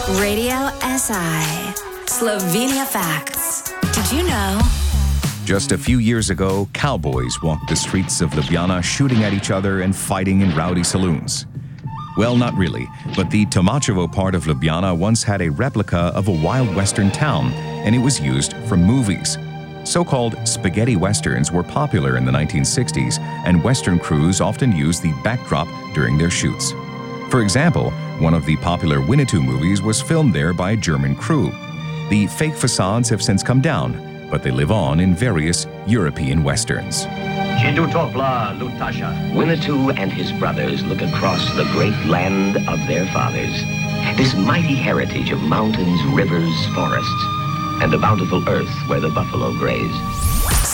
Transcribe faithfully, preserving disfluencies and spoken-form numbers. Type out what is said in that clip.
Radio S I. Slovenia Facts. Did you know? Just a few years ago, cowboys walked the streets of Ljubljana shooting at each other and fighting in rowdy saloons. Well, not really, but the Tomačevo part of Ljubljana once had a replica of a wild western town, and it was used from movies. So-called spaghetti westerns were popular in the nineteen sixties, and western crews often used the backdrop during their shoots. For example, one of the popular Winnetou movies was filmed there by a German crew. The fake facades have since come down, but they live on in various European westerns. Winnetou and his brothers look across the great land of their fathers, this mighty heritage of mountains, rivers, forests, and the bountiful earth where the buffalo graze.